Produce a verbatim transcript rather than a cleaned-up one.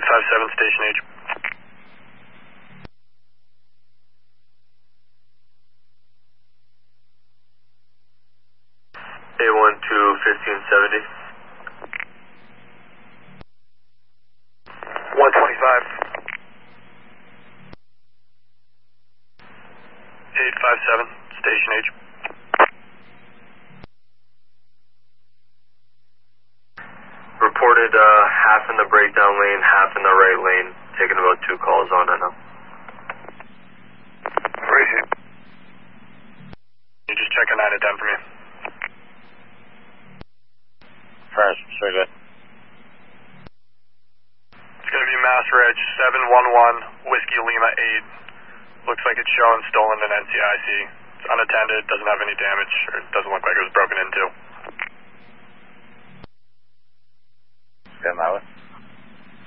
five seven, station H. A one two, fifteen seventy. one twenty-five. eight five seven, station H. Reported uh, half in the breakdown lane, half in the right lane. Taking about two calls on it now. Where is he? You just check a nine to ten for me. First, so good. It's going to be Mass Reg seven one one, Whiskey Lima eight. Looks like it's showing stolen in N C I C. It's unattended, doesn't have any damage, or it doesn't look like it was broken into. Stand that way.